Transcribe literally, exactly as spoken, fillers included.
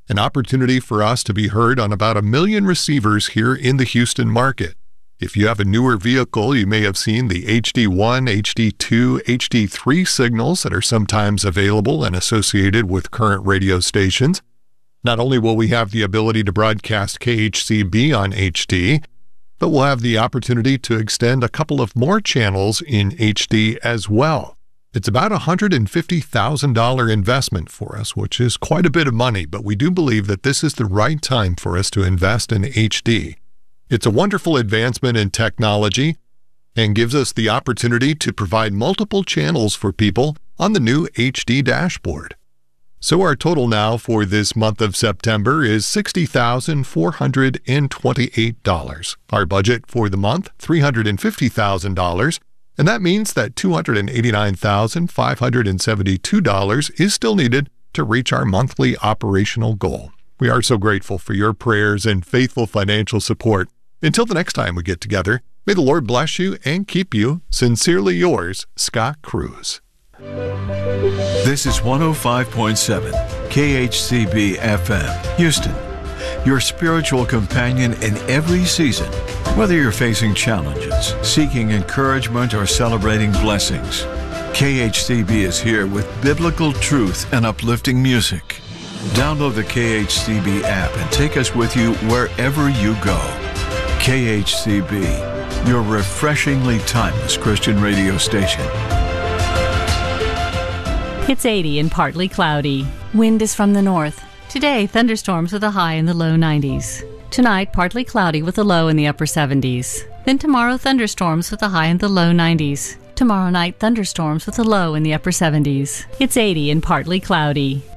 an opportunity for us to be heard on about a million receivers here in the Houston market. If you have a newer vehicle, you may have seen the H D one, H D two, H D three signals that are sometimes available and associated with current radio stations. Not only will we have the ability to broadcast K H C B on H D, but we'll have the opportunity to extend a couple of more channels in H D as well. It's about a one hundred fifty thousand dollars investment for us, which is quite a bit of money, but we do believe that this is the right time for us to invest in H D. It's a wonderful advancement in technology and gives us the opportunity to provide multiple channels for people on the new H D dashboard. So our total now for this month of September is sixty thousand four hundred twenty-eight dollars. Our budget for the month, three hundred fifty thousand dollars. And that means that two hundred eighty-nine thousand five hundred seventy-two dollars is still needed to reach our monthly operational goal. We are so grateful for your prayers and faithful financial support. Until the next time we get together, may the Lord bless you and keep you. Sincerely yours, Scott Cruz. This is one oh five point seven K H C B F M, Houston, your spiritual companion in every season. Whether you're facing challenges, seeking encouragement, or celebrating blessings, K H C B is here with biblical truth and uplifting music. Download the K H C B app and take us with you wherever you go. K H C B, your refreshingly timeless Christian radio station. It's eighty and partly cloudy. Wind is from the north. Today, thunderstorms with a high in the low nineties. Tonight, partly cloudy with a low in the upper seventies. Then tomorrow, thunderstorms with a high in the low nineties. Tomorrow night, thunderstorms with a low in the upper seventies. It's eighty and partly cloudy.